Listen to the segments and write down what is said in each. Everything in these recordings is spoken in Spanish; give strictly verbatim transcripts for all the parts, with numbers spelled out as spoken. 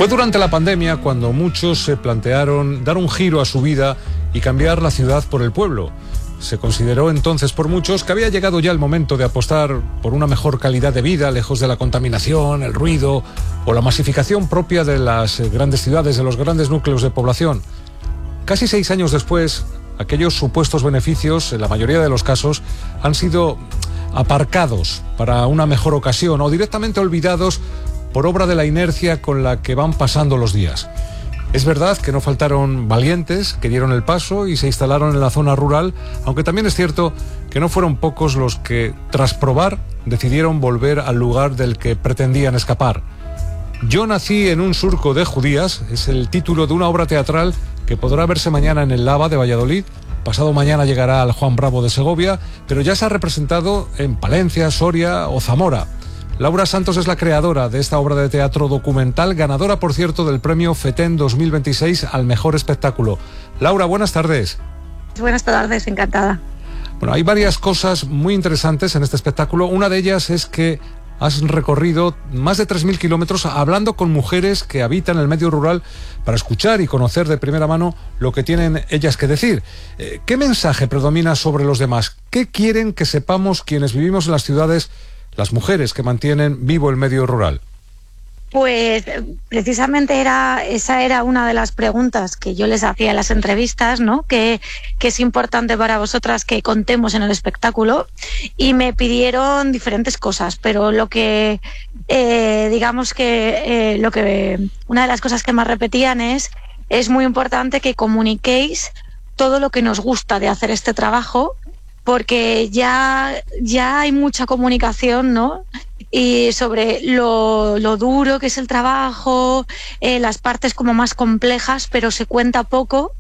Fue durante la pandemia cuando muchos se plantearon dar un giro a su vida y cambiar la ciudad por el pueblo. Se consideró entonces por muchos que había llegado ya el momento de apostar por una mejor calidad de vida, lejos de la contaminación, el ruido o la masificación propia de las grandes ciudades, de los grandes núcleos de población. Casi seis años después, aquellos supuestos beneficios, en la mayoría de los casos, han sido aparcados para una mejor ocasión o directamente olvidados por obra de la inercia con la que van pasando los días. Es verdad que no faltaron valientes que dieron el paso y se instalaron en la zona rural, aunque también es cierto que no fueron pocos los que, tras probar, decidieron volver al lugar del que pretendían escapar. Yo nací en un surco de judías es el título de una obra teatral que podrá verse mañana en el Lava de Valladolid. Pasado mañana llegará al Juan Bravo de Segovia, pero ya se ha representado en Palencia, Soria o Zamora. Laura Santos es la creadora de esta obra de teatro documental, ganadora, por cierto, del premio FETEN dos mil veintiséis al mejor espectáculo. Laura, buenas tardes. Buenas tardes, encantada. Bueno, hay varias cosas muy interesantes en este espectáculo. Una de ellas es que has recorrido más de tres mil kilómetros hablando con mujeres que habitan el medio rural para escuchar y conocer de primera mano lo que tienen ellas que decir. ¿Qué mensaje predomina sobre los demás? ¿Qué quieren que sepamos quienes vivimos en las ciudades, las mujeres que mantienen vivo el medio rural? Pues precisamente era esa era una de las preguntas que yo les hacía en las entrevistas, ¿no? Que, que es importante para vosotras que contemos en el espectáculo, y me pidieron diferentes cosas, pero lo que eh, digamos que eh, lo que una de las cosas que más repetían es es muy importante que comuniquéis todo lo que nos gusta de hacer este trabajo, porque ya ya hay mucha comunicación, ¿no? Y sobre lo, lo duro que es el trabajo, eh, las partes como más complejas, pero se cuenta poco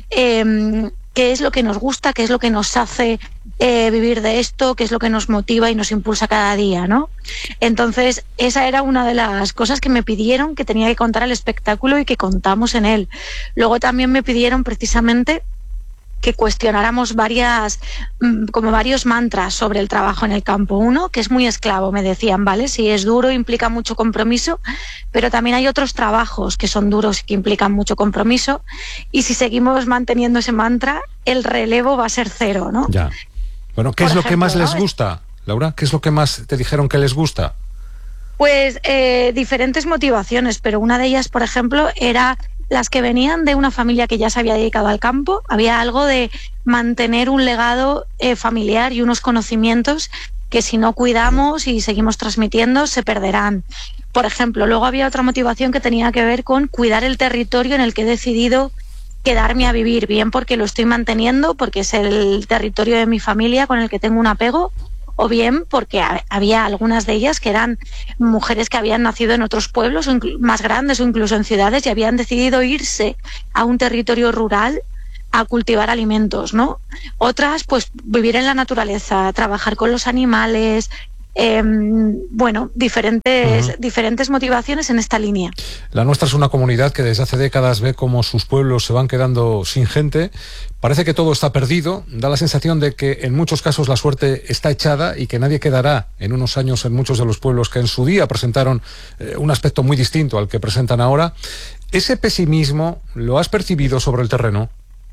eh, qué es lo que nos gusta, qué es lo que nos hace eh, vivir de esto, qué es lo que nos motiva y nos impulsa cada día, ¿no? Entonces, esa era una de las cosas que me pidieron que tenía que contar el espectáculo y que contamos en él. Luego también me pidieron precisamente que cuestionáramos varias, como varios mantras sobre el trabajo en el campo. Uno, que es muy esclavo, me decían, ¿vale? Si es duro, implica mucho compromiso, pero también hay otros trabajos que son duros y que implican mucho compromiso, y si seguimos manteniendo ese mantra, el relevo va a ser cero, ¿no? Ya. Bueno, ¿qué Por es lo ejemplo, que más ¿no? les gusta, Laura? ¿Qué es lo que más te dijeron que les gusta? Pues eh, diferentes motivaciones, pero una de ellas, por ejemplo, era las que venían de una familia que ya se había dedicado al campo. Había algo de mantener un legado eh, familiar y unos conocimientos que, si no cuidamos y seguimos transmitiendo, se perderán. Por ejemplo, luego había otra motivación que tenía que ver con cuidar el territorio en el que he decidido quedarme a vivir, bien porque lo estoy manteniendo, porque es el territorio de mi familia con el que tengo un apego, o bien porque había algunas de ellas que eran mujeres que habían nacido en otros pueblos más grandes o incluso en ciudades y habían decidido irse a un territorio rural a cultivar alimentos, ¿no? Otras, pues vivir en la naturaleza, trabajar con los animales, eh, bueno, diferentes, uh-huh. diferentes motivaciones en esta línea. La nuestra es una comunidad que desde hace décadas ve cómo sus pueblos se van quedando sin gente. Parece que todo está perdido, da la sensación de que en muchos casos la suerte está echada y que nadie quedará en unos años en muchos de los pueblos que en su día presentaron eh, un aspecto muy distinto al que presentan ahora. ¿Ese pesimismo lo has percibido sobre el terreno?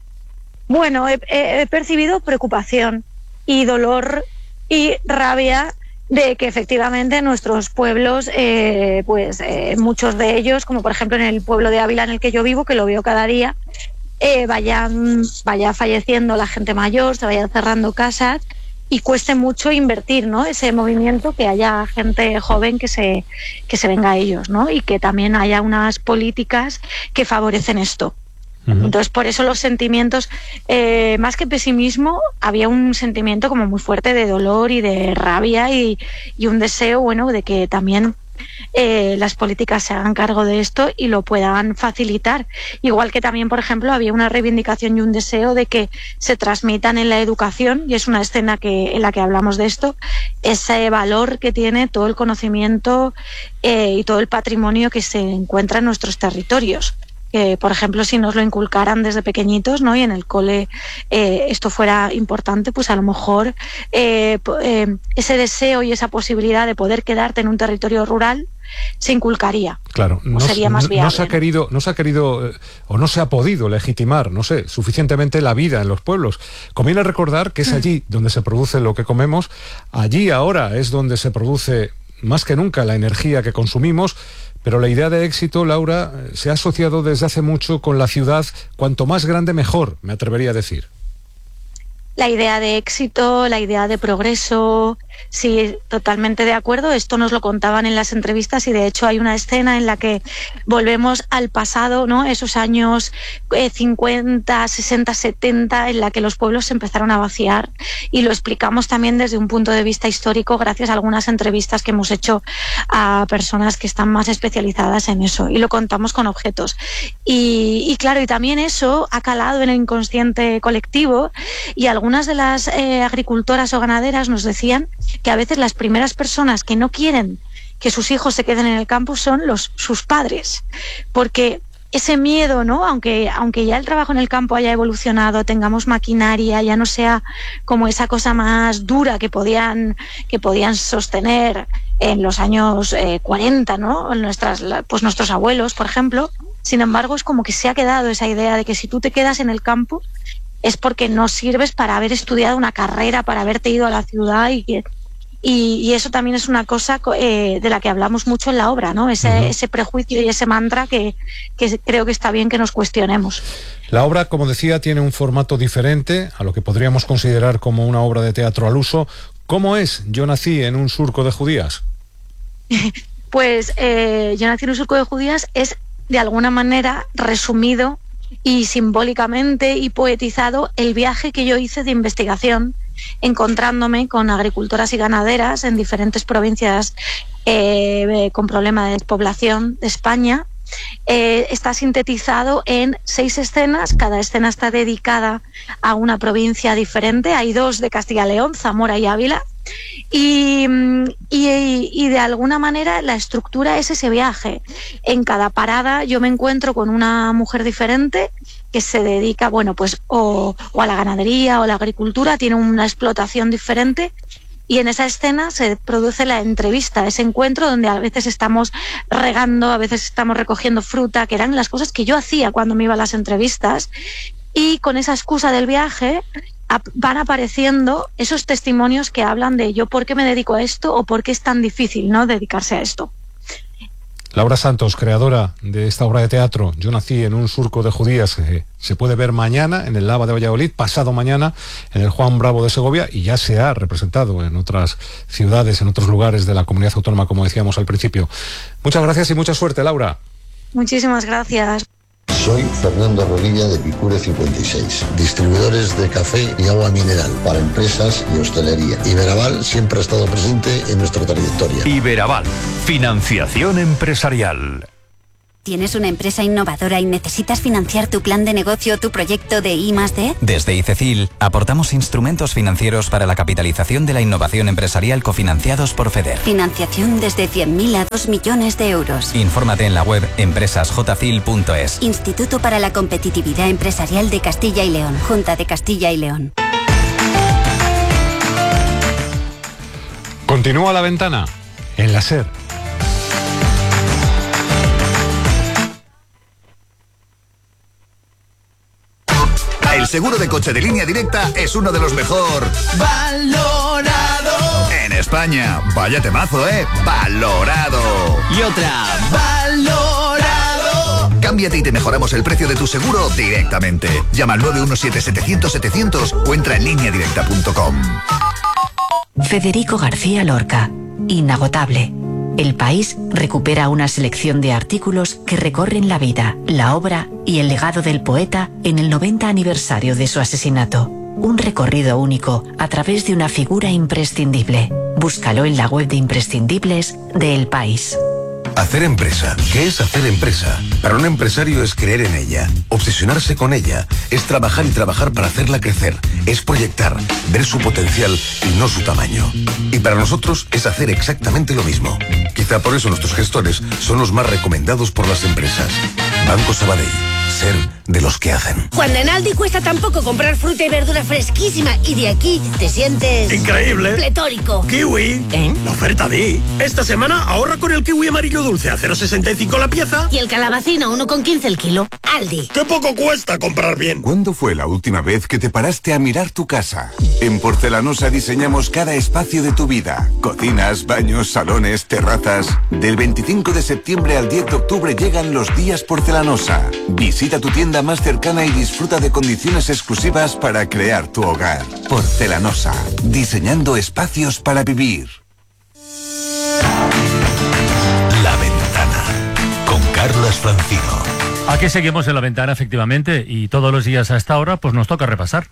Bueno, he, he percibido preocupación y dolor y rabia de que efectivamente nuestros pueblos, eh, pues eh, muchos de ellos, como por ejemplo en el pueblo de Ávila en el que yo vivo, que lo veo cada día, eh, vayan, vaya falleciendo la gente mayor, se vayan cerrando casas y cueste mucho invertir, ¿no? Ese movimiento, que haya gente joven que se, que se venga a ellos, ¿no? Y que también haya unas políticas que favorecen esto. Uh-huh. Entonces, por eso los sentimientos, eh, más que pesimismo, había un sentimiento como muy fuerte de dolor y de rabia y, y un deseo, bueno, de que también eh, las políticas se hagan cargo de esto y lo puedan facilitar. Igual que también, por ejemplo, había una reivindicación y un deseo de que se transmitan en la educación, y es una escena que, en la que hablamos de esto, ese valor que tiene todo el conocimiento eh, y todo el patrimonio que se encuentra en nuestros territorios. que, por ejemplo, si nos lo inculcaran desde pequeñitos, ¿no? Y en el cole eh, esto fuera importante, pues a lo mejor eh, eh, ese deseo y esa posibilidad de poder quedarte en un territorio rural se inculcaría. Claro, no, sería más viable, no se ha querido, no se ha querido eh, o no se ha podido legitimar, no sé, suficientemente la vida en los pueblos. Conviene recordar que es allí donde se produce lo que comemos, allí ahora es donde se produce más que nunca la energía que consumimos. Pero la idea de éxito, Laura, se ha asociado desde hace mucho con la ciudad, cuanto más grande mejor, me atrevería a decir. La idea de éxito, la idea de progreso, sí, totalmente de acuerdo. Esto nos lo contaban en las entrevistas y de hecho hay una escena en la que volvemos al pasado, ¿no? Esos años eh, cincuenta, sesenta, setenta, en la que los pueblos se empezaron a vaciar, y lo explicamos también desde un punto de vista histórico gracias a algunas entrevistas que hemos hecho a personas que están más especializadas en eso, y lo contamos con objetos. Y, y claro, y también eso ha calado en el inconsciente colectivo, y algunas de las eh, agricultoras o ganaderas nos decían que a veces las primeras personas que no quieren que sus hijos se queden en el campo son los sus padres, porque ese miedo, ¿no? Aunque, aunque ya el trabajo en el campo haya evolucionado, tengamos maquinaria, ya no sea como esa cosa más dura que podían, que podían sostener en los años eh, cuarenta, ¿no? Nuestras, pues nuestros abuelos, por ejemplo. Sin embargo, es como que se ha quedado esa idea de que si tú te quedas en el campo es porque no sirves para haber estudiado una carrera, para haberte ido a la ciudad, y que Y, y eso también es una cosa eh, de la que hablamos mucho en la obra, ¿no? Ese, uh-huh. ese prejuicio y ese mantra que, que creo que está bien que nos cuestionemos. La obra, como decía, tiene un formato diferente a lo que podríamos considerar como una obra de teatro al uso. ¿Cómo es Yo nací en un surco de judías? Pues eh, Yo nací en un surco de judías es, de alguna manera, resumido y simbólicamente y poetizado el viaje que yo hice de investigación, encontrándome con agricultoras y ganaderas en diferentes provincias eh, con problema de despoblación de España. Eh, está sintetizado en seis escenas, cada escena está dedicada a una provincia diferente. Hay dos de Castilla y León, Zamora y Ávila, y, y, y de alguna manera la estructura es ese viaje. En cada parada yo me encuentro con una mujer diferente que se dedica, bueno, pues o, o a la ganadería o a la agricultura, tiene una explotación diferente. Y en esa escena se produce la entrevista, ese encuentro donde a veces estamos regando, a veces estamos recogiendo fruta, que eran las cosas que yo hacía cuando me iba a las entrevistas. Y con esa excusa del viaje van apareciendo esos testimonios que hablan de yo por qué me dedico a esto o por qué es tan difícil, ¿no?, dedicarse a esto. Laura Santos, creadora de esta obra de teatro, Yo nací en un surco de judías, que se puede ver mañana en el Lava de Valladolid, pasado mañana en el Juan Bravo de Segovia, y ya se ha representado en otras ciudades, en otros lugares de la comunidad autónoma, como decíamos al principio. Muchas gracias y mucha suerte, Laura. Muchísimas gracias. Soy Fernando Rodilla de Picure cincuenta y seis, distribuidores de café y agua mineral para empresas y hostelería. Iberaval siempre ha estado presente en nuestra trayectoria. Iberaval, financiación empresarial. ¿Tienes una empresa innovadora y necesitas financiar tu plan de negocio o tu proyecto de I más D? Desde ICECIL aportamos instrumentos financieros para la capitalización de la innovación empresarial cofinanciados por FEDER. Financiación desde cien mil a dos millones de euros. Infórmate en la web empresas j cil punto es. Instituto para la Competitividad Empresarial de Castilla y León. Junta de Castilla y León. Continúa La Ventana en la SER. El seguro de coche de Línea Directa es uno de los mejor valorado en España. Vaya temazo, ¿eh? Valorado. Y otra, valorado. Cámbiate y te mejoramos el precio de tu seguro directamente. Llama al nueve uno siete, setecientos, setecientos o entra en línea directa punto com. Federico García Lorca. Inagotable. El País recupera una selección de artículos que recorren la vida, la obra y el legado del poeta en el noventa aniversario de su asesinato. Un recorrido único a través de una figura imprescindible. Búscalo en la web de imprescindibles de El País. Hacer empresa. ¿Qué es hacer empresa? Para un empresario es creer en ella, obsesionarse con ella, es trabajar y trabajar para hacerla crecer, es proyectar, ver su potencial y no su tamaño. Y para nosotros es hacer exactamente lo mismo. Quizá por eso nuestros gestores son los más recomendados por las empresas. Banco Sabadell. Ser de los que hacen. Cuando en Aldi cuesta tan poco comprar fruta y verdura fresquísima y de aquí te sientes... ¡increíble! Pletórico. ¡Kiwi! ¿Eh? La oferta di. Esta semana ahorra con el kiwi amarillo dulce a cero coma sesenta y cinco la pieza. Y el calabacín a uno coma quince el kilo. Aldi. ¡Qué poco cuesta comprar bien! ¿Cuándo fue la última vez que te paraste a mirar tu casa? En Porcelanosa diseñamos cada espacio de tu vida. Cocinas, baños, salones, terrazas. Del veinticinco de septiembre al diez de octubre llegan los días Porcelanosa. Visita tu tienda más cercana y disfruta de condiciones exclusivas para crear tu hogar. Porcelanosa, diseñando espacios para vivir. La Ventana, con Carlas Francino. Aquí seguimos en La Ventana, efectivamente, y todos los días a esta hora pues nos toca repasar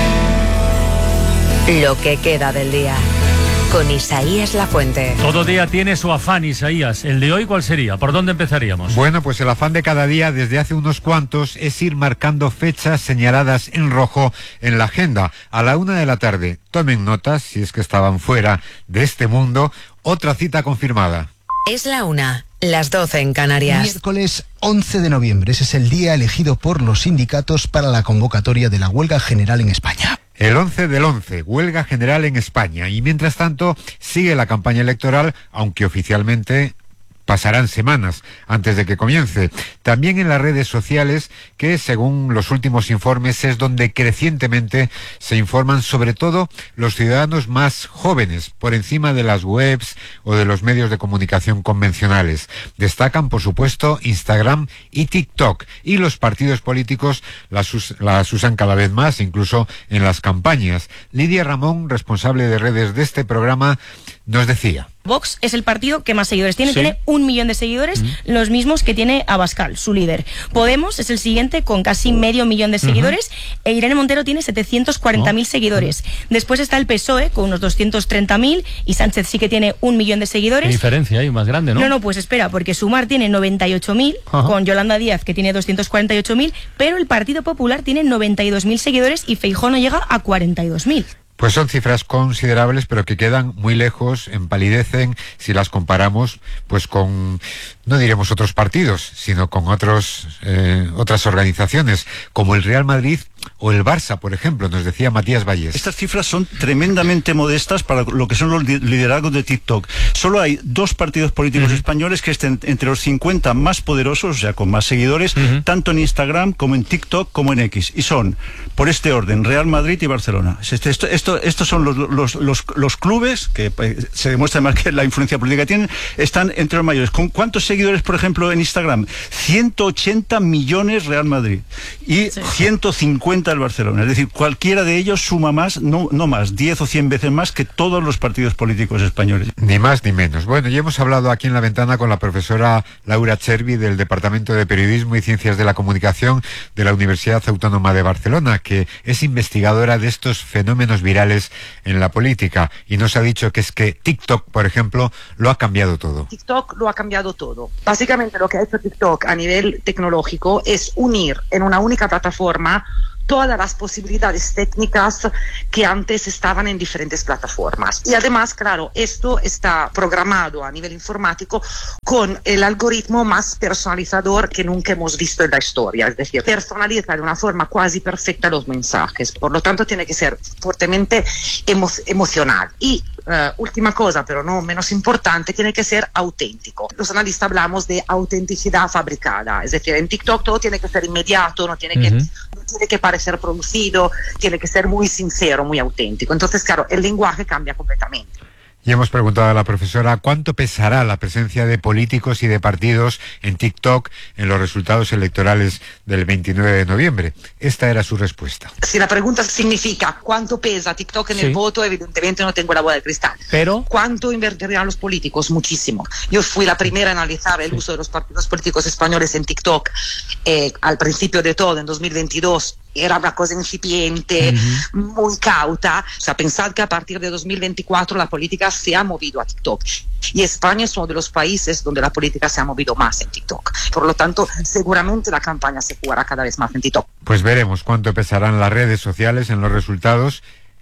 lo que queda del día, con Isaías Lafuente. Todo día tiene su afán, Isaías. ¿El de hoy cuál sería? ¿Por dónde empezaríamos? Bueno, pues el afán de cada día desde hace unos cuantos es ir marcando fechas señaladas en rojo en la agenda. A la una de la tarde, tomen notas, si es que estaban fuera de este mundo, otra cita confirmada. Es la una, las doce en Canarias. Miércoles once de noviembre, ese es el día elegido por los sindicatos para la convocatoria de la huelga general en España. El once del once, huelga general en España. Y mientras tanto, sigue la campaña electoral, aunque oficialmente pasarán semanas antes de que comience. También en las redes sociales, que según los últimos informes es donde crecientemente se informan sobre todo los ciudadanos más jóvenes, por encima de las webs o de los medios de comunicación convencionales. Destacan, por supuesto, Instagram y TikTok, y los partidos políticos las, us las usan cada vez más, incluso en las campañas. Lidia Ramón, responsable de redes de este programa, nos decía: Vox es el partido que más seguidores tiene, ¿sí? Tiene un millón de seguidores, uh-huh. los mismos que tiene Abascal, su líder. Podemos es el siguiente con casi medio millón de seguidores, uh-huh. e Irene Montero tiene setecientos cuarenta mil oh. seguidores. Uh-huh. Después está el P S O E con unos doscientos treinta mil y Sánchez sí que tiene un millón de seguidores. ¿Qué diferencia hay más grande, no? No, no, pues espera, porque Sumar tiene noventa y ocho mil, uh-huh. con Yolanda Díaz que tiene doscientos cuarenta y ocho mil, pero el Partido Popular tiene noventa y dos mil seguidores y Feijóo no llega a cuarenta y dos mil. Pues son cifras considerables, pero que quedan muy lejos, empalidecen, si las comparamos pues con, no diremos otros partidos, sino con otros eh, otras organizaciones, como el Real Madrid o el Barça, por ejemplo, nos decía Matías Valles. Estas cifras son tremendamente modestas para lo que son los liderazgos de TikTok. Solo hay dos partidos políticos uh-huh. españoles que estén entre los cincuenta más poderosos, o sea, con más seguidores, uh-huh. tanto en Instagram como en TikTok como en X. Y son, por este orden, Real Madrid y Barcelona. Esto, esto, esto, estos son los, los, los, los clubes, que eh, se demuestra más que la influencia política que tienen, están entre los mayores. ¿Con cuántos seguidores, por ejemplo, en Instagram? ciento ochenta millones Real Madrid y sí. ciento cincuenta el Barcelona. Es decir, cualquiera de ellos suma más, no, no más, diez o cien veces más que todos los partidos políticos españoles. Ni más ni menos. Bueno, ya hemos hablado aquí en La Ventana con la profesora Laura Chervi del Departamento de Periodismo y Ciencias de la Comunicación de la Universidad Autónoma de Barcelona, que es investigadora de estos fenómenos virales en la política, y nos ha dicho que es que TikTok, por ejemplo, lo ha cambiado todo. TikTok lo ha cambiado todo. Básicamente lo que ha hecho TikTok a nivel tecnológico es unir en una única plataforma todas las posibilidades técnicas que antes estaban en diferentes plataformas. Y además, claro, esto está programado a nivel informático con el algoritmo más personalizador que nunca hemos visto en la historia. Es decir, personaliza de una forma casi perfecta los mensajes. Por lo tanto, tiene que ser fuertemente emo emocional. Y Uh, última cosa, pero no menos importante, tiene que ser auténtico. Los analistas hablamos de autenticidad fabricada, es decir, en TikTok todo tiene que ser inmediato, no tiene, uh-huh. que, no tiene que parecer producido, tiene que ser muy sincero, muy auténtico. Entonces, claro, el lenguaje cambia completamente. Y hemos preguntado a la profesora cuánto pesará la presencia de políticos y de partidos en TikTok en los resultados electorales del veintinueve de noviembre. Esta era su respuesta. Si la pregunta significa cuánto pesa TikTok en sí. el voto, evidentemente no tengo la bola de cristal. Pero ¿cuánto invertirán los políticos? Muchísimo. Yo fui la primera en analizar el sí. uso de los partidos políticos españoles en TikTok eh, al principio de todo, en dos mil veintidós. Era una cosa incipiente, uh-huh. muy cauta. O sea, pensad que a partir de dos mil veinticuatro la política se ha movido a TikTok. Y España es uno de los países donde la política se ha movido más en TikTok. Por lo tanto, seguramente la campaña se jugará cada vez más en TikTok. Pues veremos cuánto pesarán las redes sociales en los resultados.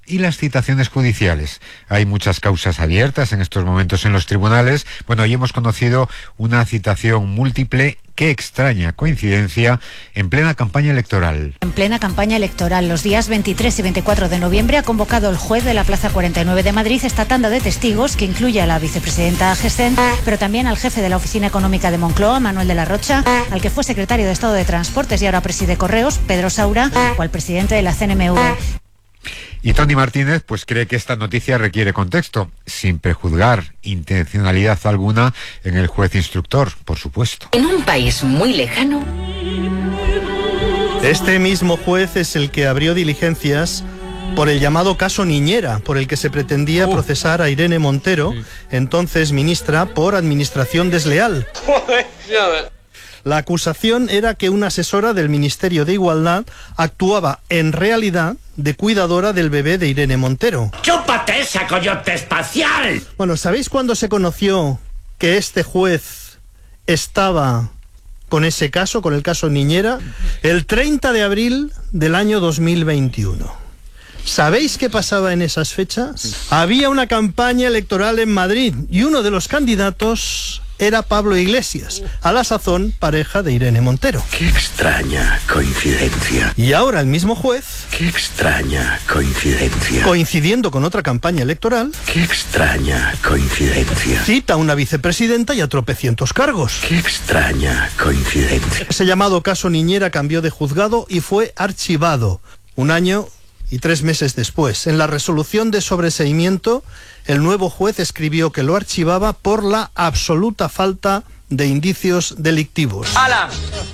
y las citaciones judiciales. Hay muchas causas abiertas en estos momentos en los tribunales. Bueno, hoy hemos conocido una citación múltiple. Qué extraña coincidencia en plena campaña electoral. En plena campaña electoral, los días veintitrés y veinticuatro de noviembre ha convocado el juez de la Plaza cuarenta y nueve de Madrid esta tanda de testigos que incluye a la vicepresidenta Gesén, pero también al jefe de la Oficina Económica de Moncloa, Manuel de la Rocha, al que fue secretario de Estado de Transportes y ahora preside Correos, Pedro Saura, o al presidente de la C N M V. Y Tony Martínez pues cree que esta noticia requiere contexto, sin prejuzgar intencionalidad alguna en el juez instructor, por supuesto. En un país muy lejano... Este mismo juez es el que abrió diligencias por el llamado caso Niñera, por el que se pretendía oh. procesar a Irene Montero, sí. entonces ministra, por administración desleal. La acusación era que una asesora del Ministerio de Igualdad actuaba en realidad de cuidadora del bebé de Irene Montero. ¡Chúpate esa coyote espacial! Bueno, ¿sabéis cuándo se conoció que este juez estaba con ese caso, con el caso Niñera? El treinta de abril del año dos mil veintiuno. ¿Sabéis qué pasaba en esas fechas? Había una campaña electoral en Madrid y uno de los candidatos era Pablo Iglesias, a la sazón pareja de Irene Montero. ¡Qué extraña coincidencia! Y ahora el mismo juez... ¡Qué extraña coincidencia! Coincidiendo con otra campaña electoral... ¡Qué extraña coincidencia! Cita a una vicepresidenta y a tropecientos cargos. ¡Qué extraña coincidencia! Ese llamado caso Niñera cambió de juzgado y fue archivado. Un año y tres meses después, en la resolución de sobreseimiento, el nuevo juez escribió que lo archivaba por la absoluta falta de indicios delictivos. ¡Hala!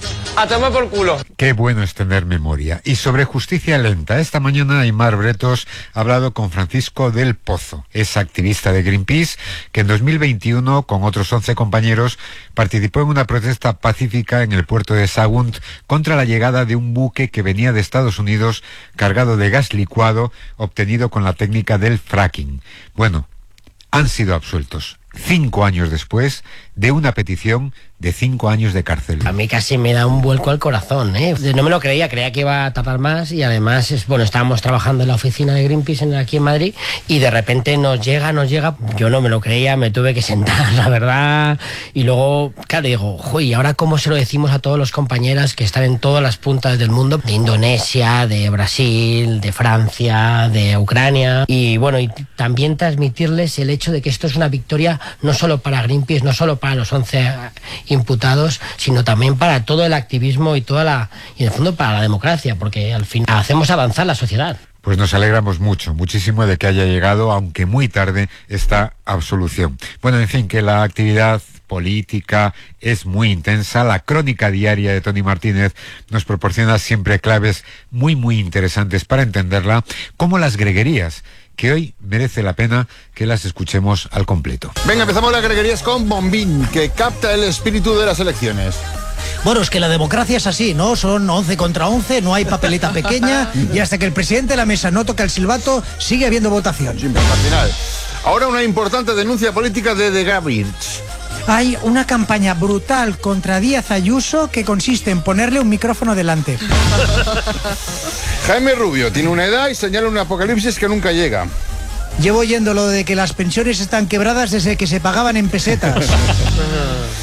¡A tomar por culo! Qué bueno es tener memoria. Y sobre justicia lenta, esta mañana Aymar Bretos ha hablado con Francisco del Pozo. Es activista de Greenpeace, que en dos mil veintiuno, con otros once compañeros, participó en una protesta pacífica en el puerto de Sagunt contra la llegada de un buque que venía de Estados Unidos cargado de gas licuado obtenido con la técnica del fracking. Bueno, han sido absueltos cinco años después de una petición de cinco años de cárcel. A mí casi me da un vuelco al corazón, ¿eh? No me lo creía, creía que iba a tardar más y además, es, bueno, estábamos trabajando en la oficina de Greenpeace en, aquí en Madrid y de repente nos llega, nos llega, yo no me lo creía, me tuve que sentar, la verdad, y luego, claro, digo, joder, ¿y ahora cómo se lo decimos a todos los compañeras que están en todas las puntas del mundo? De Indonesia, de Brasil, de Francia, de Ucrania, y bueno, y también transmitirles el hecho de que esto es una victoria no solo para Greenpeace, no solo para los once imputados, sino también para todo el activismo y toda la y en el fondo para la democracia, porque al fin hacemos avanzar la sociedad. Pues nos alegramos mucho, muchísimo de que haya llegado, aunque muy tarde, esta absolución. Bueno, en fin, que la actividad política es muy intensa. La crónica diaria de Tony Martínez nos proporciona siempre claves muy, muy interesantes para entenderla, como las greguerías, que hoy merece la pena que las escuchemos al completo. Venga, empezamos las greguerías con Bombín, que capta el espíritu de las elecciones. Bueno, es que la democracia es así, ¿no? Son once contra once, no hay papeleta pequeña y hasta que el presidente de la mesa no toca el silbato, sigue habiendo votación. Siempre, al final. Ahora una importante denuncia política de The Gavirs. Hay una campaña brutal contra Díaz Ayuso que consiste en ponerle un micrófono delante. Jaime Rubio tiene una edad y señala un apocalipsis que nunca llega. Llevo oyendo lo de que las pensiones están quebradas desde que se pagaban en pesetas.